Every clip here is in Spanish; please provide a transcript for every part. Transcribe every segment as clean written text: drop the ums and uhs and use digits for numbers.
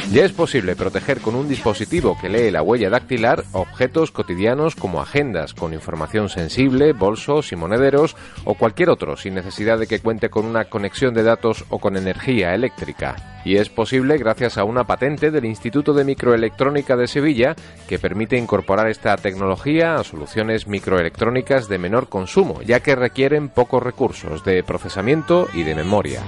Ya es posible proteger con un dispositivo que lee la huella dactilar objetos cotidianos como agendas con información sensible, bolsos y monederos o cualquier otro sin necesidad de que cuente con una conexión de datos o con energía eléctrica. Y es posible gracias a una patente del Instituto de Microelectrónica de Sevilla que permite incorporar esta tecnología a soluciones microelectrónicas de menor consumo, ya que requieren pocos recursos de procesamiento y de memoria.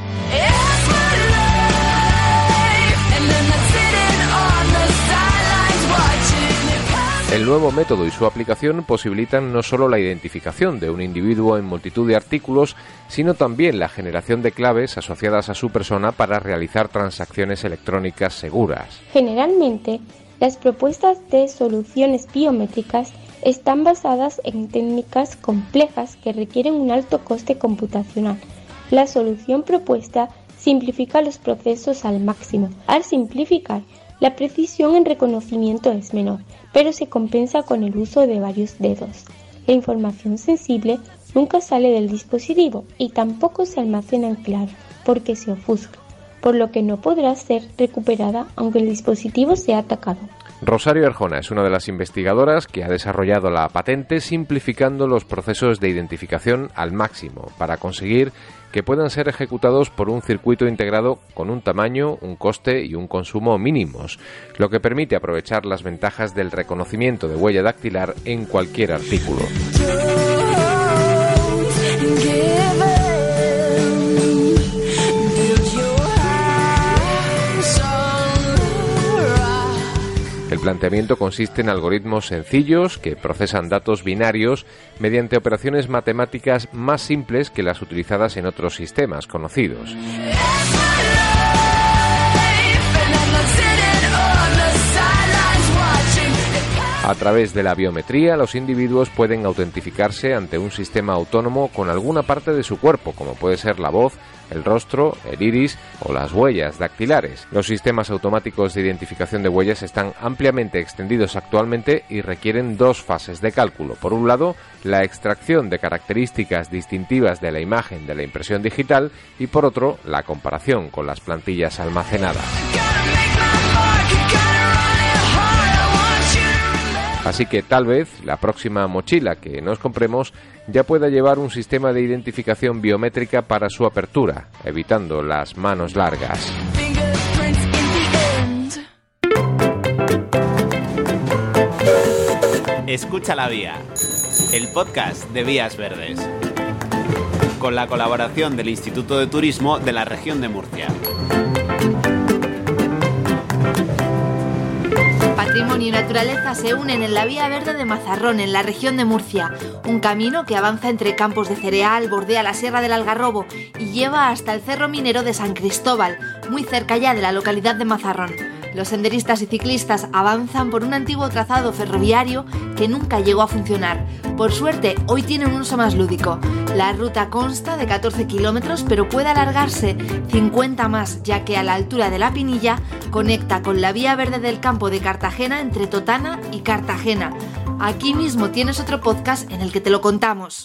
El nuevo método y su aplicación posibilitan no solo la identificación de un individuo en multitud de artículos, sino también la generación de claves asociadas a su persona para realizar transacciones electrónicas seguras. Generalmente, las propuestas de soluciones biométricas están basadas en técnicas complejas que requieren un alto coste computacional. La solución propuesta simplifica los procesos al máximo. Al simplificar, la precisión en reconocimiento es menor, pero se compensa con el uso de varios dedos. La información sensible nunca sale del dispositivo y tampoco se almacena en claro, porque se ofusca, por lo que no podrá ser recuperada aunque el dispositivo sea atacado. Rosario Arjona es una de las investigadoras que ha desarrollado la patente simplificando los procesos de identificación al máximo para conseguir que puedan ser ejecutados por un circuito integrado con un tamaño, un coste y un consumo mínimos, lo que permite aprovechar las ventajas del reconocimiento de huella dactilar en cualquier artículo. El planteamiento consiste en algoritmos sencillos que procesan datos binarios mediante operaciones matemáticas más simples que las utilizadas en otros sistemas conocidos. A través de la biometría, los individuos pueden autentificarse ante un sistema autónomo con alguna parte de su cuerpo, como puede ser la voz, el rostro, el iris o las huellas dactilares. Los sistemas automáticos de identificación de huellas están ampliamente extendidos actualmente y requieren dos fases de cálculo. Por un lado, la extracción de características distintivas de la imagen de la impresión digital y por otro, la comparación con las plantillas almacenadas. Así que tal vez la próxima mochila que nos compremos ya pueda llevar un sistema de identificación biométrica para su apertura, evitando las manos largas. Escucha la Vía, el podcast de Vías Verdes, con la colaboración del Instituto de Turismo de la región de Murcia. Patrimonio y naturaleza se unen en la Vía Verde de Mazarrón, en la región de Murcia. Un camino que avanza entre campos de cereal, bordea la Sierra del Algarrobo y lleva hasta el Cerro Minero de San Cristóbal, muy cerca ya de la localidad de Mazarrón. Los senderistas y ciclistas avanzan por un antiguo trazado ferroviario que nunca llegó a funcionar. Por suerte, hoy tiene un uso más lúdico. La ruta consta de 14 kilómetros, pero puede alargarse 50 más, ya que a la altura de La Pinilla conecta con la Vía Verde del Campo de Cartagena entre Totana y Cartagena. Aquí mismo tienes otro podcast en el que te lo contamos.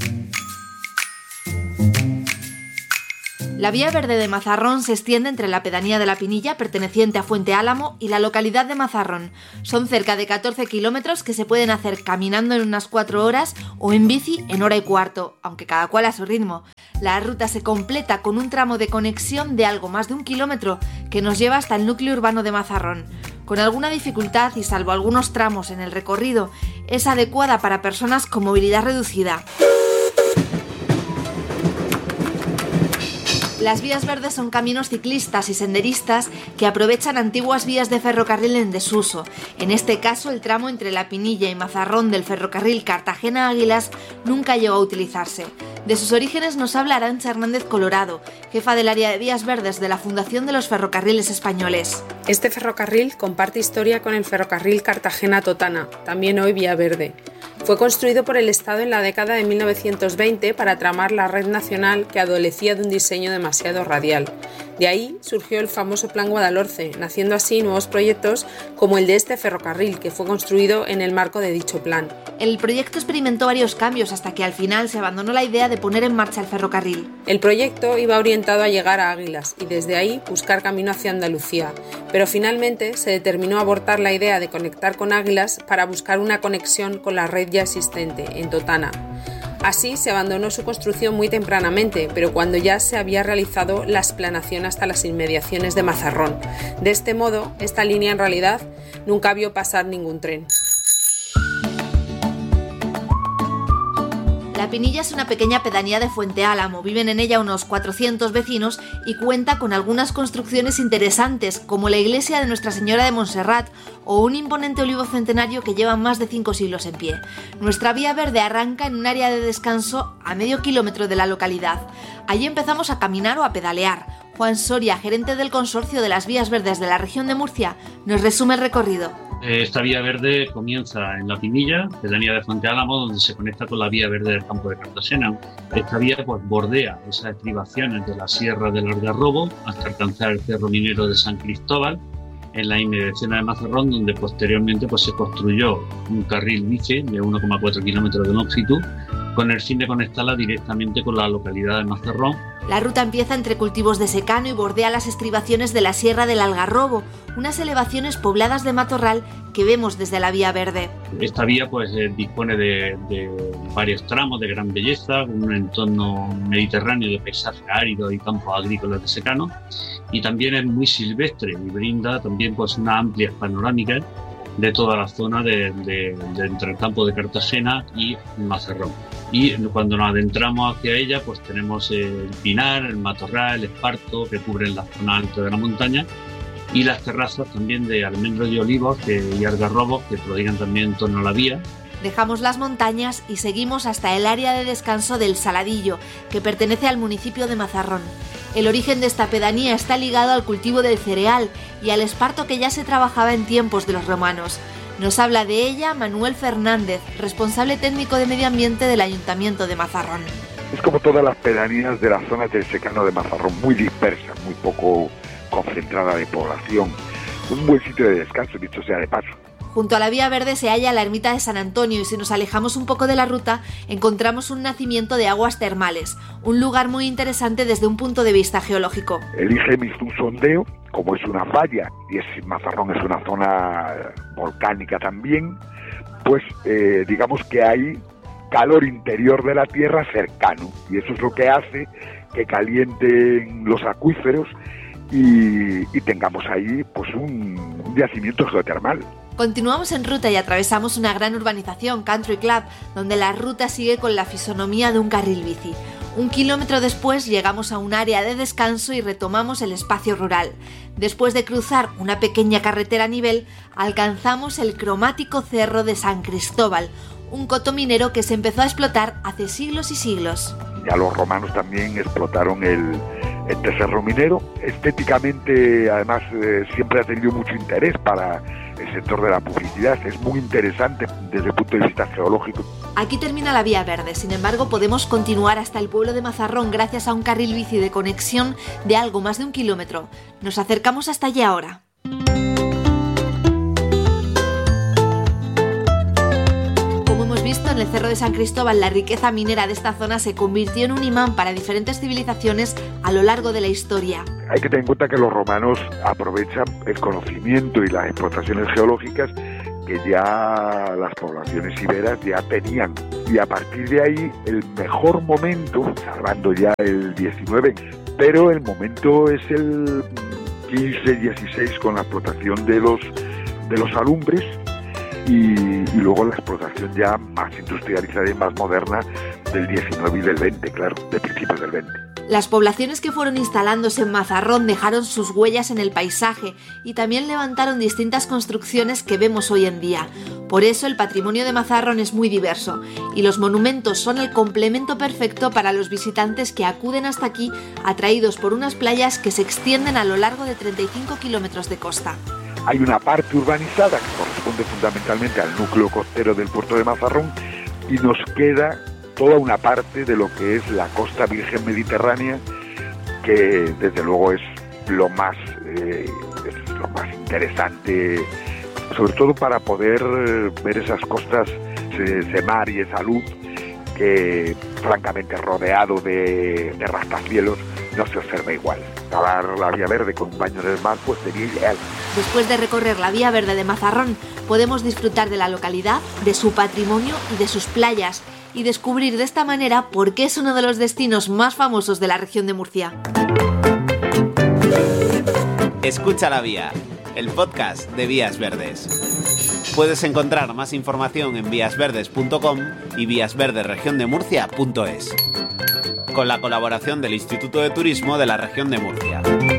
La Vía Verde de Mazarrón se extiende entre la pedanía de La Pinilla, perteneciente a Fuente Álamo, y la localidad de Mazarrón. Son cerca de 14 kilómetros que se pueden hacer caminando en unas 4 horas o en bici en hora y cuarto, aunque cada cual a su ritmo. La ruta se completa con un tramo de conexión de algo más de 1 kilómetro que nos lleva hasta el núcleo urbano de Mazarrón. Con alguna dificultad y salvo algunos tramos en el recorrido, es adecuada para personas con movilidad reducida. Las vías verdes son caminos ciclistas y senderistas que aprovechan antiguas vías de ferrocarril en desuso. En este caso, el tramo entre La Pinilla y Mazarrón del ferrocarril Cartagena-Águilas nunca llegó a utilizarse. De sus orígenes nos habla Arantxa Hernández Colorado, jefa del área de vías verdes de la Fundación de los Ferrocarriles Españoles. Este ferrocarril comparte historia con el ferrocarril Cartagena-Totana, también hoy vía verde. Fue construido por el Estado en la década de 1920 para tramar la red nacional que adolecía de un diseño demasiado radial. De ahí surgió el famoso Plan Guadalhorce, naciendo así nuevos proyectos como el de este ferrocarril, que fue construido en el marco de dicho plan. El proyecto experimentó varios cambios hasta que al final se abandonó la idea de poner en marcha el ferrocarril. El proyecto iba orientado a llegar a Águilas y desde ahí buscar camino hacia Andalucía, pero finalmente se determinó abortar la idea de conectar con Águilas para buscar una conexión con la red ya existente, en Totana. Así se abandonó su construcción muy tempranamente, pero cuando ya se había realizado la explanación hasta las inmediaciones de Mazarrón. De este modo, esta línea en realidad nunca vio pasar ningún tren. La Pinilla es una pequeña pedanía de Fuente Álamo, viven en ella unos 400 vecinos y cuenta con algunas construcciones interesantes, como la iglesia de Nuestra Señora de Montserrat o un imponente olivo centenario que lleva más de 5 siglos en pie. Nuestra vía verde arranca en un área de descanso a medio kilómetro de la localidad. Allí empezamos a caminar o a pedalear. Juan Soria, gerente del consorcio de las vías verdes de la región de Murcia, nos resume el recorrido. Esta vía verde comienza en La Pinilla, pedanía de Fuente Álamo, donde se conecta con la vía verde del campo de Cartagena. Esta vía bordea esas estribaciones de la Sierra del Algarrobo hasta alcanzar el cerro minero de San Cristóbal, en la inmediación de Mazarrón, donde posteriormente se construyó un carril bici de 1,4 kilómetros de longitud, con el fin de conectarla directamente con la localidad de Mazarrón. La ruta empieza entre cultivos de secano y bordea las estribaciones de la Sierra del Algarrobo, unas elevaciones pobladas de matorral que vemos desde la vía verde. Esta vía dispone de varios tramos de gran belleza, un entorno mediterráneo de paisaje árido y campos agrícolas de secano, y también es muy silvestre y brinda también una amplia panorámica de toda la zona entre el campo de Cartagena y Mazarrón. Y cuando nos adentramos hacia ella, tenemos el pinar, el matorral, el esparto, que cubren la zona alta de la montaña, y las terrazas también de almendros y olivos y algarrobos que prodigan también en torno a la vía. Dejamos las montañas y seguimos hasta el área de descanso del Saladillo, que pertenece al municipio de Mazarrón. El origen de esta pedanía está ligado al cultivo del cereal y al esparto que ya se trabajaba en tiempos de los romanos. Nos habla de ella Manuel Fernández, responsable técnico de medio ambiente del Ayuntamiento de Mazarrón. Es como todas las pedanías de la zona del secano de Mazarrón, muy dispersa, muy poco concentrada de población. Un buen sitio de descanso, dicho sea de paso. Junto a la vía verde se halla la ermita de San Antonio y si nos alejamos un poco de la ruta encontramos un nacimiento de aguas termales, un lugar muy interesante desde un punto de vista geológico. El IGEM hizo un sondeo, como es una falla y Mazarrón es una zona volcánica también, digamos que hay calor interior de la tierra cercano y eso es lo que hace que calienten los acuíferos y tengamos ahí un yacimiento geotermal. Continuamos en ruta y atravesamos una gran urbanización, Country Club, donde la ruta sigue con la fisonomía de un carril bici. 1 kilómetro después llegamos a un área de descanso y retomamos el espacio rural. Después de cruzar una pequeña carretera a nivel, alcanzamos el cromático cerro de San Cristóbal, un coto minero que se empezó a explotar hace siglos y siglos. Ya los romanos también explotaron este cerro minero. Estéticamente, además, siempre ha tenido mucho interés para el sector de la publicidad. Es muy interesante desde el punto de vista geológico. Aquí termina la vía verde, sin embargo podemos continuar hasta el pueblo de Mazarrón gracias a un carril bici de conexión de algo más de 1 kilómetro. Nos acercamos hasta allí ahora. En el Cerro de San Cristóbal, la riqueza minera de esta zona se convirtió en un imán para diferentes civilizaciones a lo largo de la historia. Hay que tener en cuenta que los romanos aprovechan el conocimiento y las explotaciones geológicas que ya las poblaciones iberas ya tenían. Y a partir de ahí, el mejor momento, salvando ya el 19, pero el momento es el 15-16 con la explotación de los alumbres, y luego la explotación ya más industrializada y más moderna del 19 y del 20, claro, de principios del 20. Las poblaciones que fueron instalándose en Mazarrón dejaron sus huellas en el paisaje y también levantaron distintas construcciones que vemos hoy en día. Por eso el patrimonio de Mazarrón es muy diverso y los monumentos son el complemento perfecto para los visitantes que acuden hasta aquí atraídos por unas playas que se extienden a lo largo de 35 kilómetros de costa. Hay una parte urbanizada que corresponde fundamentalmente al núcleo costero del puerto de Mazarrón y nos queda toda una parte de lo que es la costa virgen mediterránea, que desde luego es lo más interesante, sobre todo para poder ver esas costas, ese mar y esa luz que, francamente, rodeado de rascacielos, no se observa igual. Cavar la Vía Verde con un baño en el mar pues sería ideal. Después de recorrer la Vía Verde de Mazarrón, podemos disfrutar de la localidad, de su patrimonio y de sus playas, y descubrir de esta manera por qué es uno de los destinos más famosos de la región de Murcia. Escucha la Vía, el podcast de Vías Verdes. Puedes encontrar más información en víasverdes.com y víasverdesregiondemurcia.es, con la colaboración del Instituto de Turismo de la región de Murcia.